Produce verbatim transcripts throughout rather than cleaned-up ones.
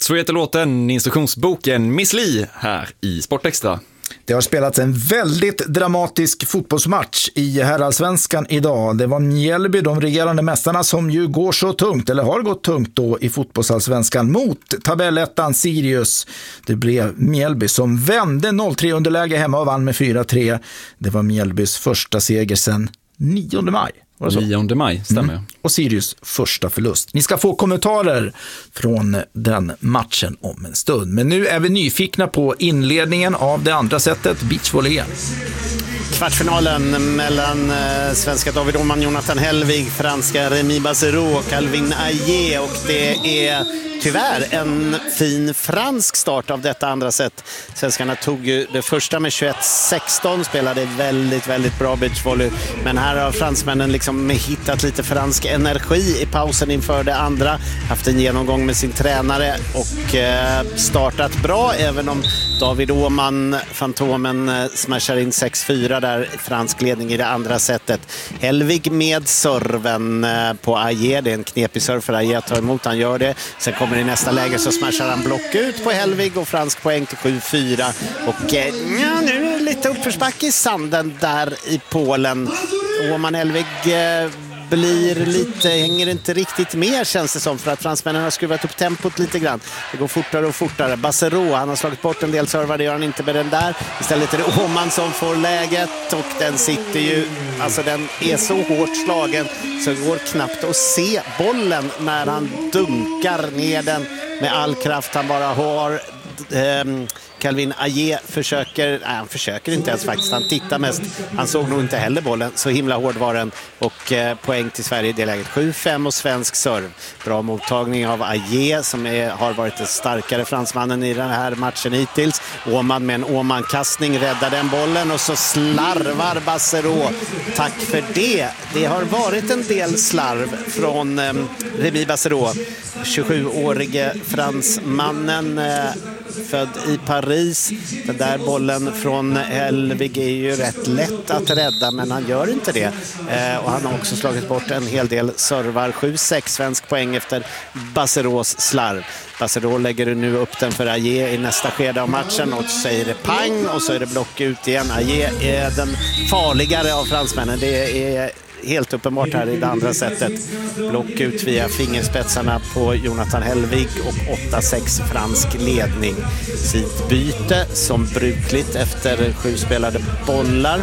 Så heter låten, instruktionsboken Miss Li här i Sportextra. Det har spelats en väldigt dramatisk fotbollsmatch i herrallsvenskan idag. Det var Mjällby, de regerande mästarna, som ju går så tungt, eller har gått tungt då i fotbollsallsvenskan, mot tabellettan Sirius. Det blev Mjällby som vände noll tre underläge hemma och vann med fyra tre. Det var Mjällbys första seger sedan nionde maj. nionde maj, stämmer. Mm. Och Sirius första förlust. Ni ska få kommentarer från den matchen om en stund. Men nu är vi nyfikna på inledningen av det andra sättet, beachvolley. Kvartsfinalen mellan eh, svenska David Åhman, Jonathan Hellvig, franska Remy Bassero och Calvin Ayer, och det är tyvärr en fin fransk start av detta andra set. Svenskarna tog ju det första med tjugoett sexton, spelade väldigt, väldigt bra beachvolley, men här har fransmännen liksom hittat lite fransk energi i pausen inför det andra, haft en genomgång med sin tränare och eh, startat bra, även om David Åhman, Fantomen, eh, smashar in sex fyra där, fransk ledning i det andra setet. Hellvig med serven eh, på Ayer, det är en knepig serv för Ayer att ta emot, han gör det. Sen kommer i nästa läge så smashar han block ut på Hellvig och fransk poäng till sju fyra. Och eh, ja, nu är det lite uppförsbacke i sanden där i Polen. Åhman Hellvig eh, blir lite, hänger inte riktigt med, känns det som, för att fransmännen har skruvat upp tempot lite grann. Det går fortare och fortare. Bassero, han har slagit bort en del servar, det gör han inte med den där. Istället är det Åhman som får läget och den sitter ju, alltså den är så hårt slagen så det går knappt att se bollen när han dunkar ner den med all kraft han bara har. Ehm, Calvin Ayer försöker, nej han försöker inte ens faktiskt, han tittar mest, han såg nog inte heller bollen, så himla hård var den, och eh, poäng till Sverige i det läget, sju fem och svensk serv. Bra mottagning av Ayer som är, har varit den starkare fransmannen i den här matchen hittills. Åhman med en Åhman-kastning räddar den bollen och så slarvar Bassero. Tack för det, det har varit en del slarv från eh, Remy Bassero, tjugosjuårige fransmannen, eh, född i Paris. Den där bollen från Hellvig är ju rätt lätt att rädda, men han gör inte det. Eh, och han har också slagit bort en hel del servar. sju sex svensk poäng efter Basseros slarv. Bassero lägger nu upp den för Ayer i nästa skede av matchen och så är det pang och så är det block ut igen. Ayer är den farligare av fransmännen. Det är helt uppenbart här i det andra sättet. Block ut via fingerspetsarna på Jonathan Hellvig och åtta sex fransk ledning. Sidbyte som brukligt efter sju spelade bollar.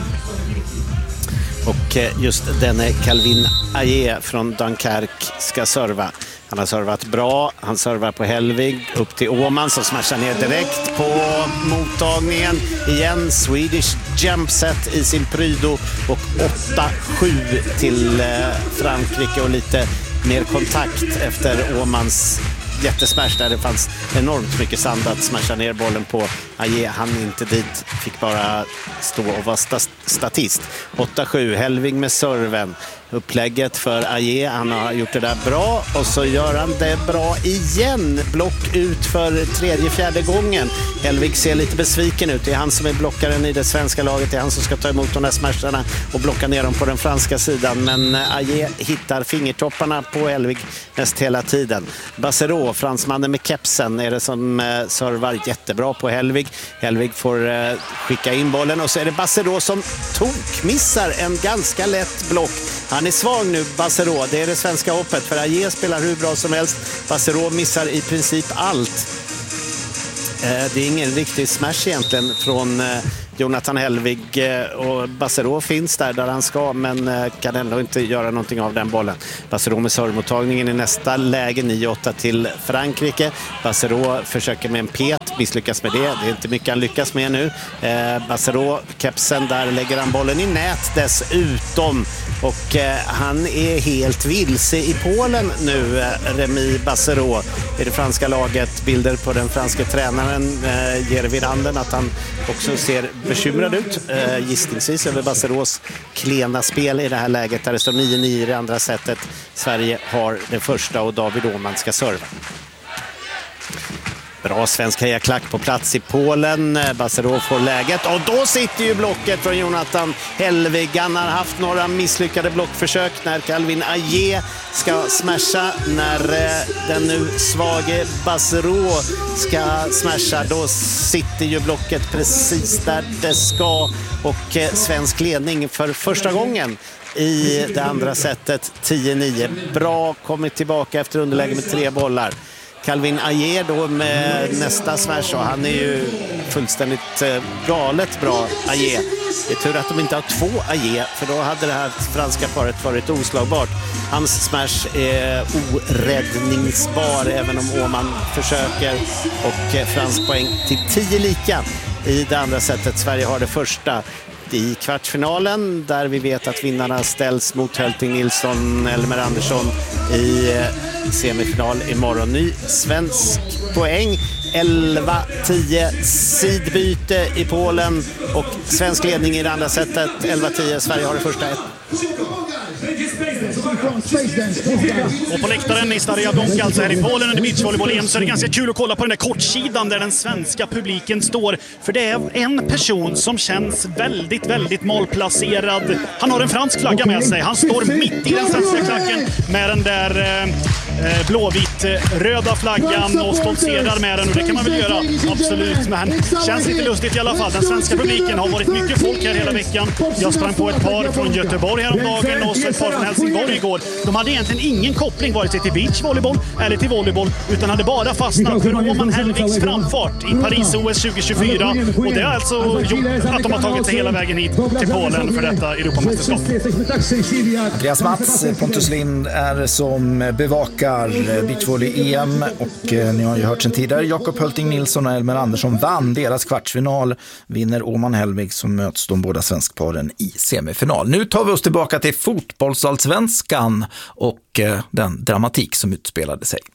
Och just denne Calvin Ayer från Dunkerque ska serva. Han har servat bra, han servar på Hellvig, upp till Åhman som smashar ner direkt på mottagningen. Igen, Swedish jump set i sin prydo och åtta sju till Frankrike och lite mer kontakt efter Åhmans jättesmash där det fanns enormt mycket sand att smasha ner bollen på. Ayer han inte dit, fick bara stå och vara sta- statist. åtta sju, Hellvig med serven. Upplägget för Ayer, han har gjort det där bra och så gör han det bra igen. Block ut för tredje, fjärde gången. Hellvig ser lite besviken ut. Det är han som är blockaren i det svenska laget. Det är han som ska ta emot de där smasharna och blocka ner dem på den franska sidan. Men Ayer hittar fingertopparna på Hellvig näst hela tiden. Bassero, fransmannen med kepsen, är det som eh, servar jättebra på Hellvig. Hellvig får eh, skicka in bollen och så är det Bassero som tokmissar en ganska lätt block. Han är svag nu, Bassero. Det är det svenska hoppet. För Ayer spelar hur bra som helst. Bassero missar i princip allt. Eh, det är ingen riktig smash egentligen från eh, Jonathan Hellvig. Eh, och Bassero finns där där han ska, men eh, kan ändå inte göra någonting av den bollen. Bassero med servmottagningen i nästa läge, nio åtta till Frankrike. Bassero försöker med en pet, misslyckas med det. Det är inte mycket han lyckas med nu. Eh, Bassero, kepsen, där lägger han bollen i nät dessutom. Och eh, han är helt vilse i Polen nu, eh, Remy Bassero. I det franska laget, bilder på den franska tränaren eh, ger vid handen att han också ser bekymrad ut. Eh, gissningsvis över Basseros klena spel i det här läget där det står nio nio i det andra sättet. Sverige har det första och David Åhman ska serva. Bra svensk hejaklack på plats i Polen. Baserov får läget och då sitter ju blocket från Jonathan Hellvig. Han har haft några misslyckade blockförsök när Calvin Aje ska smasha. När den nu svage Baserov ska smasha, då sitter ju blocket precis där det ska. Och svensk ledning för första gången i det andra setet, tio nio. Bra kommit tillbaka efter underläge med tre bollar. Calvin Aje då med nästa smash, och han är ju fullständigt galet bra, Aje. Det är tur att de inte har två Aje, för då hade det här franska paret varit oslagbart. Hans smash är oräddningsbar även om Åman försöker, och fransk poäng till tio lika i det andra sättet. Sverige har det första i kvartsfinalen, där vi vet att vinnarna ställs mot Hölting Nilsson, Elmer Andersson i semifinal imorgon. Ny svensk poäng, elva tio, sidbyte i Polen och svensk ledning i det andra sättet, elva tio. Sverige har det första ett. Och på läktaren i Staria Blanca, alltså här i Polen under beachvolleyboll-E M, så är det ganska kul att kolla på den där kortsidan där den svenska publiken står. För det är en person som känns väldigt, väldigt malplacerad. Han har en fransk flagga med sig. Han står mitt i den svenska klacken med den där eh, blåvitt röda flaggan och stoltserar med den. Och det kan man väl göra, absolut. Men känns lite lustigt i alla fall. Den svenska publiken har varit mycket folk här hela veckan. Jag sprang på ett par från Göteborg häromdagen och så ett par från Helsingborg igår. De hade egentligen ingen koppling vare sig till beachvolleyboll eller till volleyboll, utan hade bara fastnat för Åman Hellvigs framfart i Paris-O S tjugo tjugofyra. Och det har alltså gjort att de har tagit sig hela vägen hit till Polen för detta Europamästerskap. Andreas Mats, Pontus Lind är som bevakar beachvolley-E M, och ni har ju hört sen tidigare, Jakob Hölting Nilsson och Elmer Andersson vann deras kvartsfinal. Vinner Åman Hellvig, så möts de båda svenskparen i semifinal. Nu tar vi oss tillbaka till fotbollsallsvenskan och den dramatik som utspelade sig.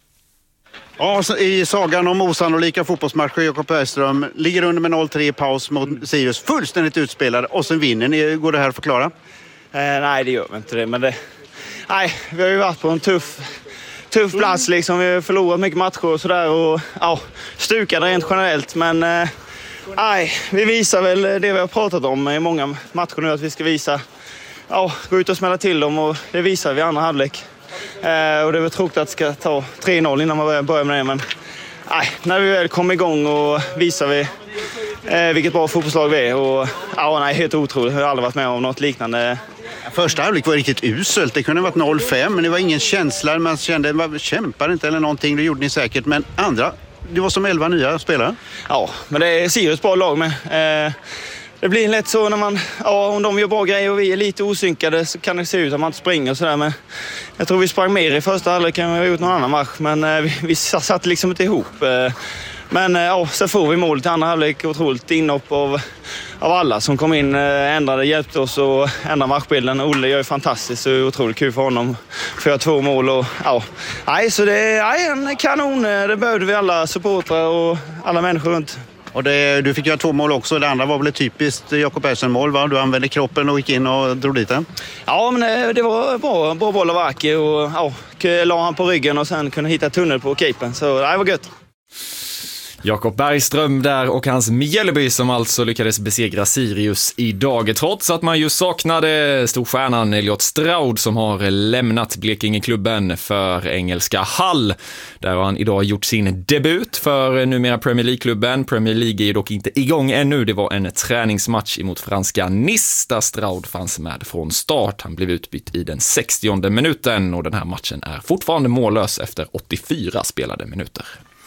Ja, i sagan om osannolika fotbollsmatcher, Jakob Bergström ligger under med noll tre i paus mot Sirius, fullständigt utspelade, och sen vinner ni. Går det här att förklara? Eh, nej, det gör vi inte det, men det... Nej, vi har ju varit på en tuff, tuff plats liksom. Vi har förlorat mycket matcher och sådär, och ja, stukade rent generellt, men... Eh, nej, vi visar väl det vi har pratat om i många matcher nu, att vi ska visa... Ja, gå ut och smälla till dem, och det visar vi i andra halvlek. Eh, och det var tråkigt att det ska ta tre noll innan man börjar med det, men nej, när vi väl kommer igång och visar vi eh, vilket bra fotbollslag vi är, och ja, nej, helt otroligt. Jag har aldrig varit med om något liknande. Första halvlek var riktigt uselt. Det kunde ha varit noll fem, men det var ingen känsla. Man kände, man kämpar inte eller någonting, det gjorde ni säkert. Men andra, det var som elva nya spelare. Ja, men det är Sirius bra lag med. Eh, Det blir lätt så när man, ja, om de gör bra grejer och vi är lite osynkade, så kan det se ut att man inte springer och sådär. Men jag tror vi sprang mer i första halvlek än vi har gjort någon annan match, men eh, vi, vi satt liksom inte ihop. Eh, men eh, ja, så får vi målet i andra halvlek, otroligt inhopp av, av alla som kom in, eh, ändrade, hjälpte oss och ändrade matchbilden. Olle gör ju fantastiskt, så otroligt kul för honom för två mål. Och, ja. Nej, så det är en kanon, det behövde vi alla supportrar och alla människor runt. Och det, du fick göra två mål också. Det andra var väl ett typiskt Jakob Bergström-mål, va? Du använde kroppen och gick in och drog dit den. Ja, men det var bra, bra boll av Aki, och ja, la han på ryggen och sen kunde hitta tunnel på keepern. Så det var gött. Jakob Bergström där, och hans Mjällby som alltså lyckades besegra Sirius idag, trots att man ju saknade storstjärnan Elliot Stroud som har lämnat Blekingeklubben för engelska Hull. Där har han idag gjort sin debut för numera Premier League-klubben. Premier League är ju dock inte igång ännu. Det var en träningsmatch emot franska Nice där Stroud fanns med från start. Han blev utbytt i den sextionde minuten, och den här matchen är fortfarande mållös efter åttiofyra spelade minuter.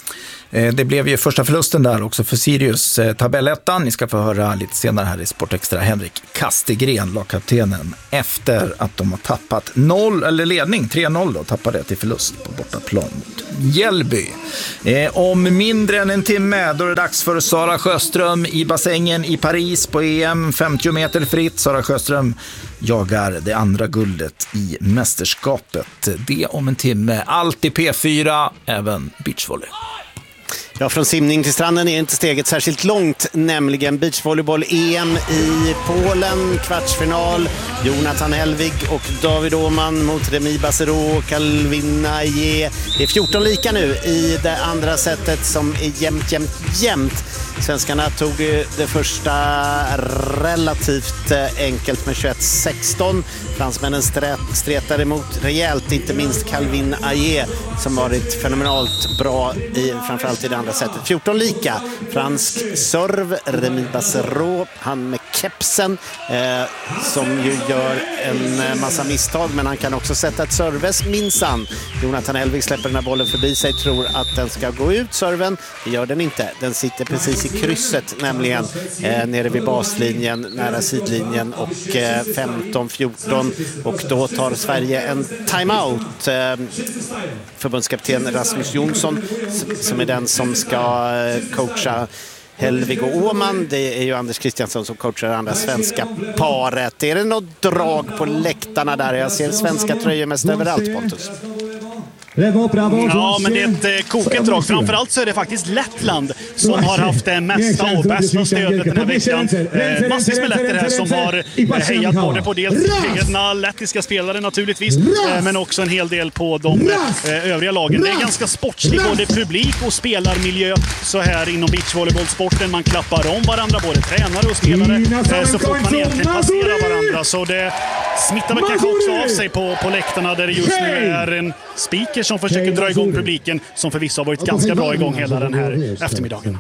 Det blev ju första förlusten där också för Sirius, tabellettan. Ni ska få höra lite senare här i Sportextra Henrik Kastegren, lagkaptenen, efter att de har tappat noll, eller ledning tre noll då, tappade till förlust på bortaplan mot Mjällby. Eh, om mindre än en timme då är det dags för Sara Sjöström i bassängen i Paris på E M, femtio meter fritt. Sara Sjöström jagar det andra guldet i mästerskapet. Det om en timme, allt i P fyra, även beachvolley. Ja, från simning till stranden är inte steget särskilt långt, nämligen beachvolleyboll-E M i Polen, kvartsfinal. Jonathan Helvig och David Åhman mot Remi Bassero och Calvin Aie. Det är fjorton lika nu i det andra setet som är jämnt, jämnt, jämnt. Svenskarna tog det första relativt enkelt med tjugoett sexton. Fransmännen stretar emot rejält, inte minst Calvin Aie som varit fenomenalt bra i, framförallt i det andra sättet. fjorton lika. Fransk serv, Remi Bassero, han med kepsen eh, som ju gör en massa misstag, men han kan också sätta ett serves minsann. Jonathan Helvig släpper den här bollen förbi sig, tror att den ska gå ut, serven. Det gör den inte. Den sitter precis i krysset, nämligen eh, nere vid baslinjen, nära sidlinjen, och eh, femton fjorton, och då tar Sverige en timeout. Eh, förbundskapten Rasmus Jonsson som är den som ska eh, coacha Helvig och Åhman. Det är ju Anders Kristiansson som coachar det andra svenska paret. Är det något drag på läktarna där? Jag ser svenska tröjor mest överallt, Pontus. Ja, men det är ett kokigt drag. Framförallt så är det faktiskt Lettland som har haft det mesta och bästa stödet den här veckan. Eh, massvis med letter här som har hejat både på dels egna lettiska spelare naturligtvis, eh, men också en hel del på de eh, övriga lagen. Det är ganska sportslig både publik och spelarmiljö så här inom beachvolleybollsporten. Man klappar om varandra, både tränare och spelare, eh, så fort man egentligen passerar varandra. Så det smittar väl kanske också av sig på, på läktarna där det just nu är en speaker som försöker dra igång publiken, som förvisso har varit ganska bra igång hela den här eftermiddagen.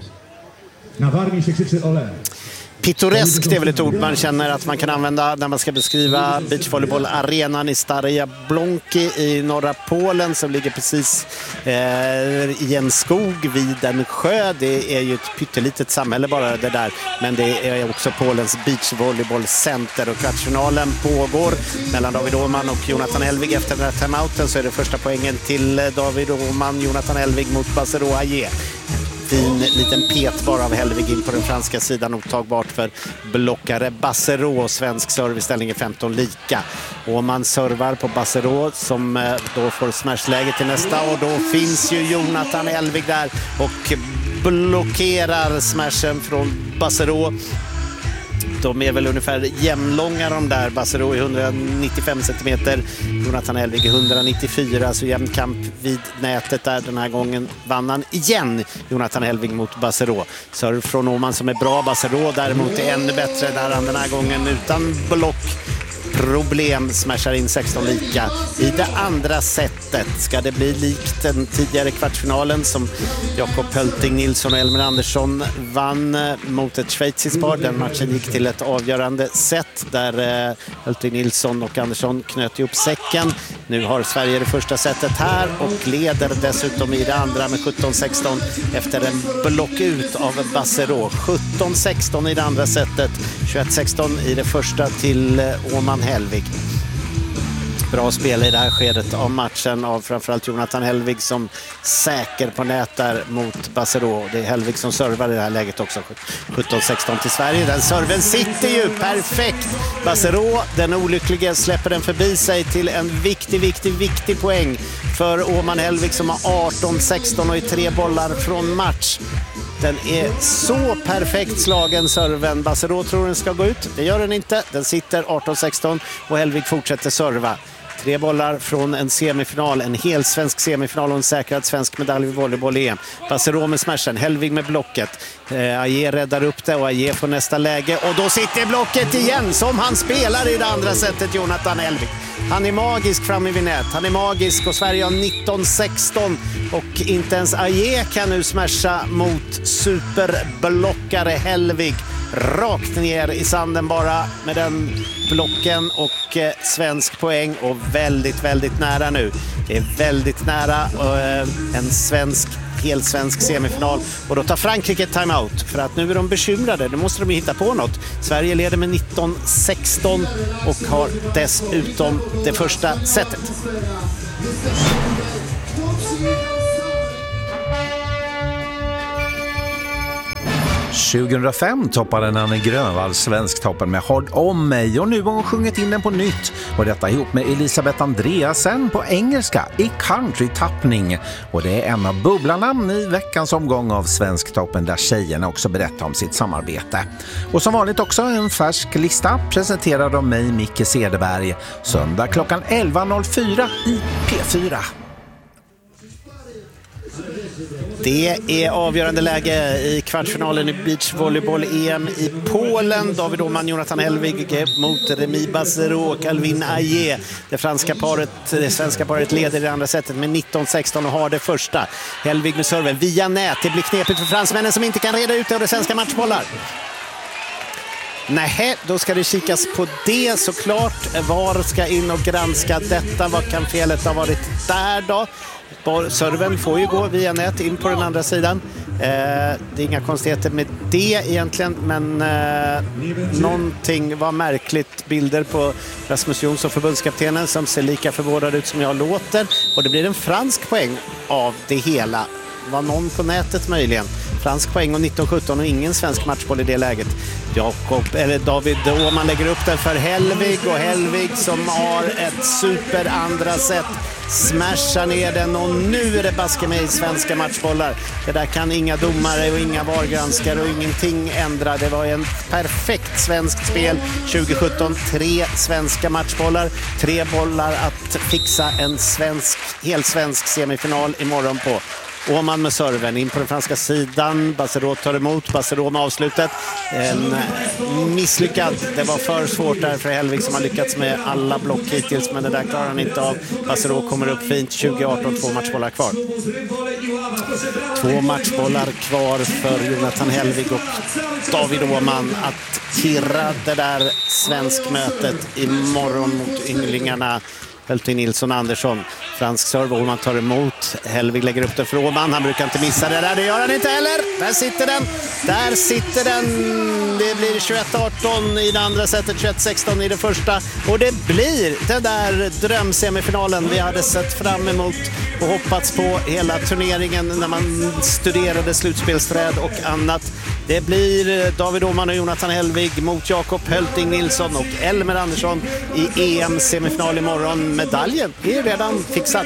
Pittoreskt är väl ett ord man känner att man kan använda när man ska beskriva beachvolleyboll-arenan i Staria Blonki i norra Polen, som ligger precis eh, i en skog vid en sjö. Det är ju ett pyttelitet samhälle bara det där, men det är också Polens beachvolleybollcenter, och kvartsfinalen pågår mellan David Åhman och Jonathan Helvig. Efter den här timeouten så är det första poängen till David Åhman, Jonathan Helvig mot Bassero Aie. Fin liten pet bara av Helvig in på den franska sidan, otagbart för blockare Bassero. Svensk serviceställning är femton lika. Och man servar på Bassero som då får smashläge till nästa, och då finns ju Jonathan Helvig där och blockerar smashen från Bassero. De är väl ungefär jämnlånga de där. Bassero är etthundranittiofem centimeter, Jonathan Helvig är etthundranittiofyra, så jämn kamp vid nätet där. Den här gången vann han igen, Jonathan Helvig mot Bassero. Serv från Åhman som är bra. Bassero däremot är ännu bättre där han den här gången utan block problem smashar in sexton lika. I det andra sättet ska det bli likt den tidigare kvartsfinalen som Jakob Hölting Nilsson och Elmer Andersson vann mot ett schweiziskt par. Den matchen gick till ett avgörande set där Hölting Nilsson och Andersson knöt ihop säcken. Nu har Sverige det första setet här och leder dessutom i det andra med sjutton sexton efter en block ut av Bassero. sjutton sexton i det andra setet, tjugoett sexton i det första till Åhman Helvig. Bra spel i det här skedet av matchen av framförallt Jonathan Helvig som säker på nät där mot Bassero. Det är Helvig som servar i det här läget också. sjutton sexton till Sverige. Den serven sitter ju perfekt. Bassero, den olyckliga, släpper den förbi sig till en viktig, viktig, viktig poäng för Åhman Helvig som har arton sexton och är tre bollar från match. Den är så perfekt slagen, serven. Bassero tror den ska gå ut. Det gör den inte. Den sitter arton sexton och Helvig fortsätter serva. Tre bollar från en semifinal, en hel svensk semifinal och en säkrad svensk medalj vid volleyboll-E M. Bassero med smashen, Helvig med blocket. Eh, Aie räddar upp det och Aie får nästa läge. Och då sitter blocket igen som han spelar i det andra sättet, Jonathan Helvig. Han är magisk fram i vinnet. Han är magisk och Sverige har nitton sexton. Och inte ens Aie kan nu smasha mot superblockare Helvig. Rakt ner i sanden bara med den blocken och eh, svensk poäng och väldigt, väldigt nära nu. Det är väldigt nära eh, en svensk, helt svensk semifinal. Och då tar Frankrike timeout för att nu är de bekymrade. Nu måste de hitta på något. Sverige leder med nitton sexton och har dessutom det första setet. tjugohundrafem toppade Nanne Grönvall Svensktoppen med Håll om mig och nu har hon sjungit in den på nytt och detta ihop med Elisabeth Andreasen på engelska i country-tappning och det är en av bubblarnamn i veckans omgång av Svensktoppen där tjejerna också berättar om sitt samarbete. Och som vanligt också en färsk lista presenterad av mig Micke Cederberg söndag klockan elva noll fyra i P fyra. Det är avgörande läge i kvartsfinalen i beachvolleyboll-E M i Polen. David Åhman, Jonathan Helvig mot Remi Bassero och Calvin Aie. Det franska paret, det svenska paret leder i det andra sättet med nitton sexton och har det första. Helvig med serven via nät. Det blir knepigt för fransmännen som inte kan reda ut det och det svenska matchbollar. Nej, då ska det kikas på det såklart. Var ska in och granska detta? Vad kan felet ha varit där då? Serven får ju gå via nät in på den andra sidan. Eh, det är inga konstigheter med det egentligen, men eh, någonting var märkligt. Bilder på Rasmus Jonsson, förbundskaptenen, som ser lika förvånad ut som jag låter. Och det blir en fransk poäng av det hela. Var någon på nätet möjligen? Fransk poäng och nitton sjutton och ingen svensk matchboll i det läget. Jakob, eller David Åhman lägger upp den för Helvig och Helvig som har ett super andra set. Smashar ner den och nu är det baske med i svenska matchbollar. Det där kan inga domare och inga vargranskare och ingenting ändra. Det var en perfekt svenskt spel tjugo sjutton. Tre svenska matchbollar. Tre bollar att fixa en svensk, helt svensk semifinal imorgon på. Åhman med serven in på den franska sidan. Bassero tar emot. Bassero med avslutet. En misslyckad. Det var för svårt där för Helvig som har lyckats med alla block hittills. Men det där klarar han inte av. Bassero kommer upp fint. tjugo arton, två matchbollar kvar. Två matchbollar kvar för Jonathan Helvig och David Åhman att kirra det där svenskmötet imorgon mot ynglingarna. Hölting Nilsson Andersson. Fransk serve och man tar emot. Helvig lägger upp den för Åhman. Han brukar inte missa det där. Det gör han inte heller. Där sitter den. Där sitter den. Det blir tjugoett arton i det andra sättet. tjugoett sexton i det första. Och det blir den där drömsemifinalen vi hade sett fram emot och hoppats på hela turneringen när man studerade slutspelsträd och annat. Det blir David Åhman och Jonathan Helvig mot Jakob Hölting Nilsson och Elmer Andersson i E M-semifinal imorgon. Medaljen är redan fixad.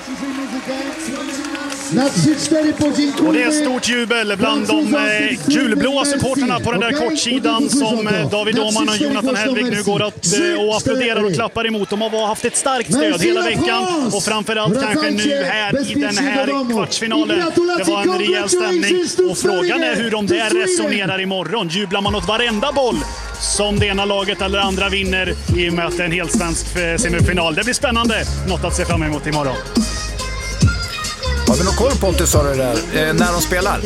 Och det är stort jubel bland de eh, gulblåa supporterna på den där kortsidan som eh, David Åhman och Jonathan Helvig nu går att, eh, och applåderar och klappar emot. De har haft ett starkt stöd hela veckan och framförallt kanske nu här i den här kvartsfinalen. Det var en rejäl stämning och frågan är hur de där resonerar imorgon. Jublar man åt varenda boll som det ena laget eller andra vinner i möte en helt svensk semifinal? Det blir spännande, något att se fram emot imorgon. Har vi någon koll på det, sa du där, eh, när de spelar?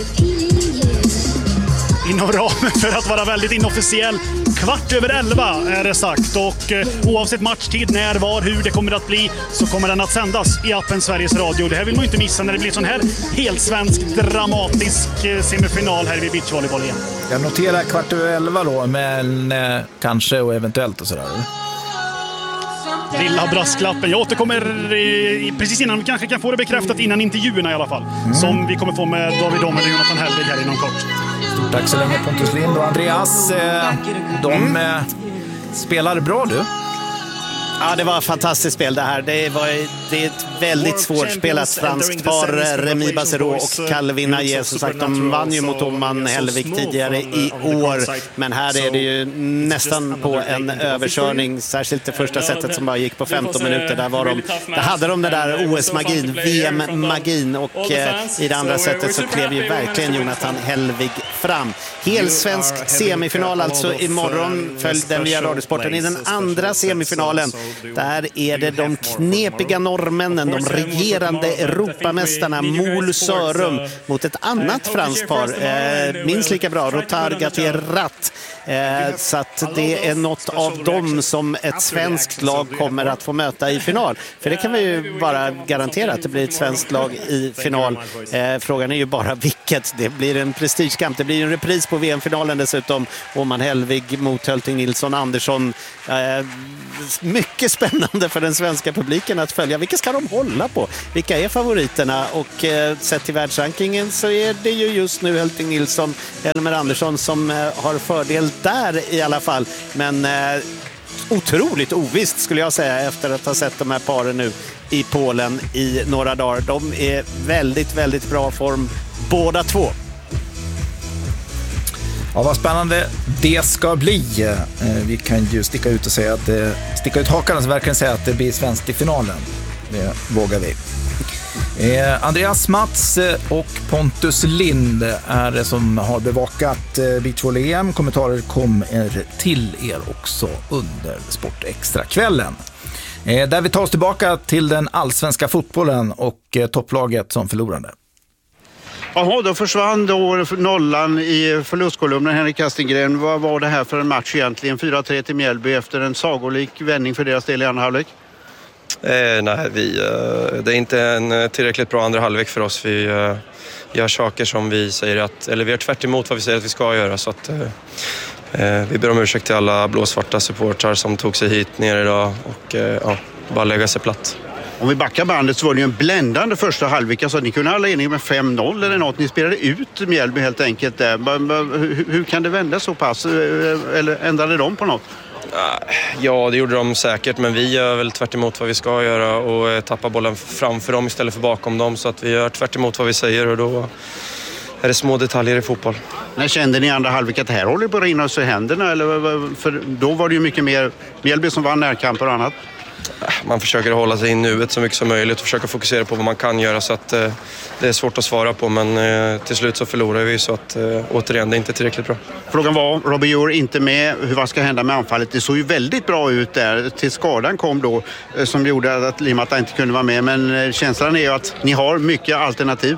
Inom ramen för att vara väldigt inofficiell. Kvart över elva är det sagt och eh, oavsett matchtid, när, var, hur det kommer att bli så kommer den att sändas i appen Sveriges Radio. Det här vill man inte missa när det blir sån här helt svensk dramatisk eh, semifinal här vid beachvolleyboll igen. Jag noterar kvart över elva då, men eh, kanske och eventuellt och sådär. Lilla brasklappen. Jag återkommer i, precis innan vi kanske kan få det bekräftat innan intervjuerna i alla fall. Mm. Som vi kommer få med David Åhman och Jonathan Helvig här inom kort. Stort tack så länge Pontus Lind och Andreas. Eh, de mm. eh, spelar bra du. Ja, det var ett fantastiskt spel det här. Det, var, det är ett väldigt svårt spelat franskt par. Remi Bassero och Calvin Aie. Som sagt, de vann ju mot Åhman Helvig tidigare i år. Men här är det ju nästan på en överkörning. Särskilt det första sättet som bara gick på femton minuter. Där, var de, där hade de det där O S-magin, V M-magin. Och eh, i det andra sättet så klev ju verkligen Jonathan Helvig fram. Helsvensk semifinal alltså imorgon. Följ den via Radiosporten. I den andra semifinalen där är det de knepiga norrmännen, de regerande Europamästarna Mol Sörum mot ett annat franskt par, eh, minst lika bra, Rotar Gattier Ratt. Eh, så att det är något av dem som ett svenskt lag kommer att få möta i final. För det kan vi ju bara garantera att det blir ett svenskt lag i final. Eh, frågan är ju bara vilket. Det blir en prestigekamp. Det blir en repris på V M-finalen dessutom. Åman Hellvig mot Hölting Nilsson Andersson. Eh, mycket spännande för den svenska publiken att följa. Vilka ska de hålla på? Vilka är favoriterna? Och eh, sett till världsrankingen så är det ju just nu Hölting Nilsson, Elmer Andersson som eh, har fördel där i alla fall. Men eh, otroligt ovisst skulle jag säga efter att ha sett de här paren nu i Polen i några dagar. De är väldigt, väldigt bra form båda två. Ja, vad spännande det ska bli. Vi kan ju sticka ut och säga att det, sticka ut hakan och verkligen säga att det blir svenskt i finalen. Det vågar vi. Eh, Andreas Mats och Pontus Lind är det som har bevakat beachvolley-E M. Kommentarer kommer till er också under Sportextra-kvällen. Eh, där vi tar oss tillbaka till den allsvenska fotbollen och eh, topplaget som förlorade. Jaha, då försvann då nollan i förlustkolumnen. Henrik Kastingren, vad var det här för en match egentligen? fyra tre till Mjällby efter en sagolik vändning för deras del i andra halvlek? Eh, nej, vi, eh, det är inte en tillräckligt bra andra halvlek för oss. Vi eh, gör saker som vi säger att, eller vi gör tvärt emot vad vi säger att vi ska göra. Så att, eh, vi ber om ursäkt till alla blåsvarta supportrar som tog sig hit ner idag och eh, ja, bara lägga sig platt. Om vi backar bandet så var det ju en bländande första halvlek. Alltså, ni kunde alla enig med fem noll eller något. Ni spelade ut Mjällby helt enkelt där. Hur, hur kan det vända så pass? Eller ändrade de på något? Ja, det gjorde de säkert, men vi gör väl tvärt emot vad vi ska göra och tappar bollen framför dem istället för bakom dem. Så att vi gör tvärt emot vad vi säger och då är det små detaljer i fotboll. När kände ni i andra halvlek att det här håller på att rinna oss i händerna? Eller, för då var det ju mycket mer Mjällby som vann närkamper och annat. Man försöker hålla sig i nuet så mycket som möjligt och försöka fokusera på vad man kan göra, så att eh, det är svårt att svara på, men eh, till slut så förlorar vi, så att eh, återigen, det är inte tillräckligt bra. Frågan var, Robbie Jur inte med, hur vad ska hända med anfallet? Det såg ju väldigt bra ut där till skadan kom då eh, som gjorde att Limata inte kunde vara med, men eh, känslan är ju att ni har mycket alternativ.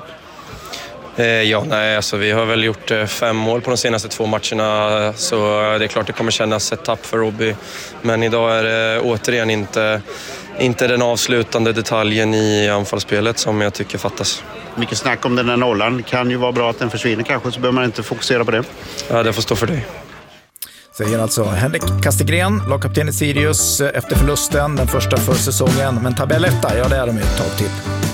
Eh, ja, nej, alltså vi har väl gjort eh, fem mål på de senaste två matcherna, så det är klart det kommer kännas ett tapp för Robbie. Men idag är det återigen inte, inte den avslutande detaljen i anfallsspelet som jag tycker fattas. Mycket snack om den här nollan. Kan ju vara bra att den försvinner kanske, så behöver man inte fokusera på det. Ja, det får stå för dig. Säger alltså Henrik Kastegren, lagkapten i Sirius efter förlusten, den första för säsongen. Men tabelletta, ja det är de ju ett tag till.